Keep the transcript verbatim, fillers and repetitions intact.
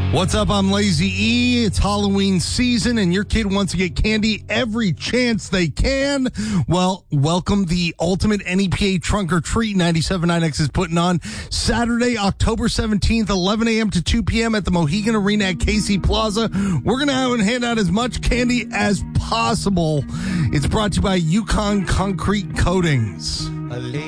What's up? I'm Lazy E. It's Halloween season, and your kid wants to get candy every chance they can. Well, welcome the ultimate N E P A trunk or treat ninety-seven point nine X is putting on Saturday, October seventeenth, eleven a.m. to two p.m. at the Mohegan Arena at K C Plaza. We're going to have and hand out as much candy as possible. It's brought to you by Yukon Concrete Coatings.